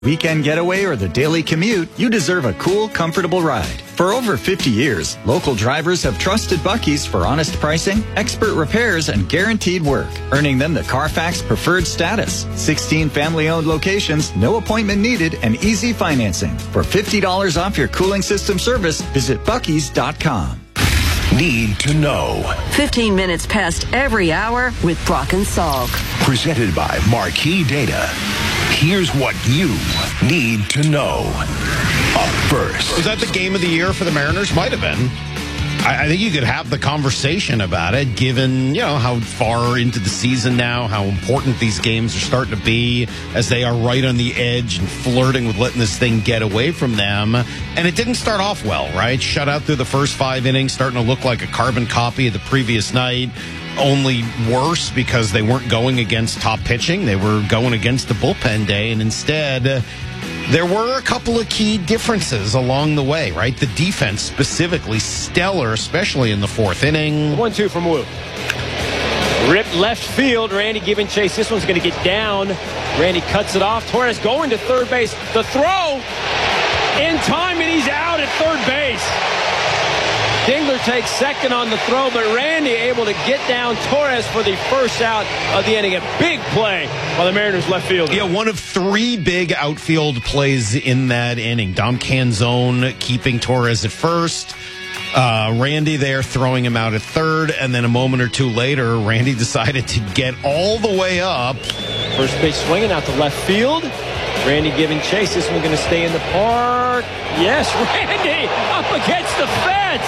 Weekend getaway or the daily commute, you deserve a cool, comfortable ride. For over 50 years, local drivers have trusted Buc-ee's for honest pricing, expert repairs, and guaranteed work, earning them the Carfax Preferred status. 16 family-owned locations, no appointment needed, and easy financing. For $50 off your cooling system service, visit Buc-ee's.com. Need to know. 15 minutes past every hour with Brock and Salk. Presented by Marquee Data. Here's what you need to know. Up first. Was that the game of the year for the Mariners? Might have been. I think you could have the conversation about it, given, how far into the season now, how important these games are starting to be, as they are right on the edge and flirting with letting this thing get away from them. And it didn't start off well, right? Shut out through the first 5 innings, starting to look like a carbon copy of the previous night. Only worse because they weren't going against top pitching. They were going against the bullpen day, and instead there were a couple of key differences along the way, right? The defense specifically stellar, especially in the 4th inning. 1-2 from Wu. Ripped left field. Randy giving chase. This one's going to get down. Randy cuts it off. Torres going to third base. The throw in time, and he's out at third base. Dingler takes second on the throw, but Randy able to get down Torres for the first out of the inning. A big play by the Mariners left fielder. Yeah, one of 3 big outfield plays in that inning. Dom Canzone keeping Torres at first. Randy there throwing him out at third, and then a moment or two later, Randy decided to get all the way up. First pitch swinging out to left field. Randy giving chase. This one going to stay in the park. Yes, Randy up against the fence.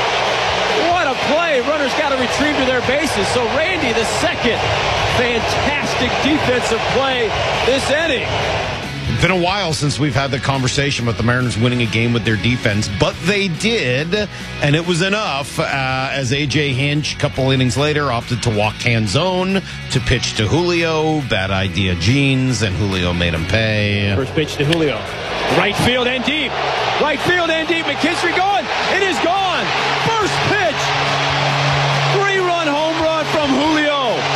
What a play. Runners got to retrieve to their bases. So Randy, the second fantastic defensive play this inning. It's been a while since we've had the conversation about the Mariners winning a game with their defense, but they did, and it was enough as A.J. Hinch, a couple innings later, opted to walk Canzone to pitch to Julio. Bad idea, Jeans, and Julio made him pay. First pitch to Julio. Right field and deep. Right field and deep. McKinstry going. It is gone. First pitch. 3-run home run from Julio.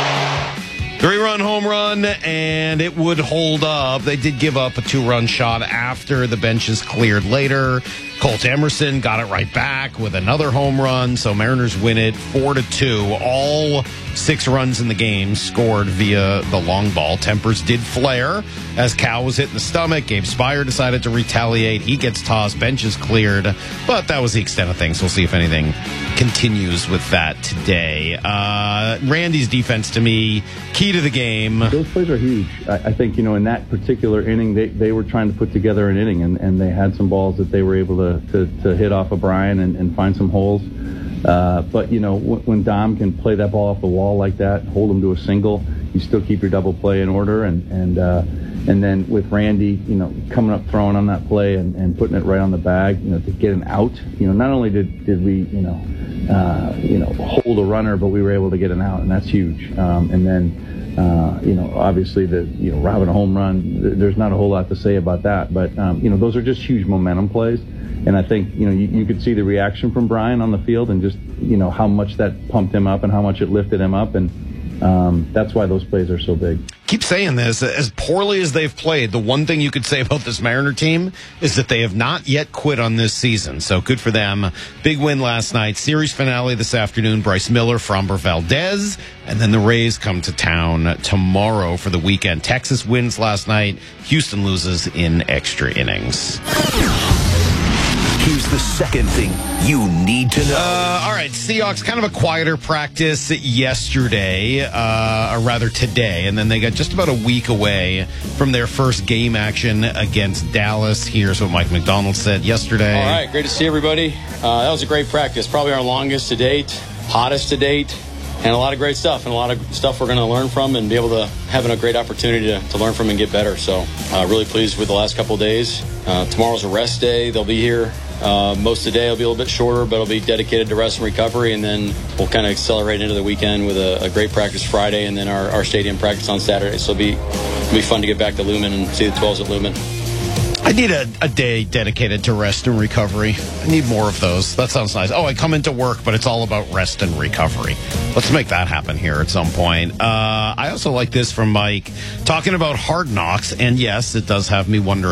3-run home run, and it would hold up. They did give up a 2-run shot after the benches cleared later. Colt Emerson got it right back with another home run, so Mariners win it 4-2. All 6 runs in the game scored via the long ball. Tempers did flare as Cal was hit in the stomach. Gabe Spire decided to retaliate. He gets tossed. Benches cleared, but that was the extent of things. We'll see if anything continues with that today. Randy's defense, to me, key to the game. Those plays are huge. I think, in that particular inning, they were trying to put together an inning, and they had some balls that they were able to hit off of Brian and find some holes. But, when Dom can play that ball off the wall like that, hold him to a single, you still keep your double play in order. And then with Randy, coming up, throwing on that play and putting it right on the bag, to get an out. Not only did we, hold a runner, but we were able to get an out, and that's huge. And then, obviously robbing a home run, there's not a whole lot to say about that. But, those are just huge momentum plays. And I think, you could see the reaction from Brian on the field and just, how much that pumped him up and how much it lifted him up. And that's why those plays are so big. Keep saying this. As poorly as they've played, the one thing you could say about this Mariner team is that they have not yet quit on this season. So good for them. Big win last night. Series finale this afternoon. Bryce Miller, Framber Valdez. And then the Rays come to town tomorrow for the weekend. Texas wins last night. Houston loses in extra innings. Here's the second thing you need to know. All right, Seahawks, kind of a quieter practice yesterday, or rather today, and then they got just about a week away from their first game action against Dallas. Here's what Mike McDonald said yesterday. All right, great to see everybody. That was a great practice, probably our longest to date, hottest to date, and a lot of great stuff, and a lot of stuff we're going to learn from and be able to have a great opportunity to learn from and get better. So really pleased with the last couple of days. Tomorrow's a rest day. They'll be here. Most of the day will be a little bit shorter, but it'll be dedicated to rest and recovery, and then we'll kind of accelerate into the weekend with a great practice Friday and then our stadium practice on Saturday. So it'll be fun to get back to Lumen and see the 12s at Lumen. I need a day dedicated to rest and recovery. I need more of those. That sounds nice. Oh, I come into work, but it's all about rest and recovery. Let's make that happen here at some point. I also like this from Mike, talking about Hard Knocks, and yes, it does have me wondering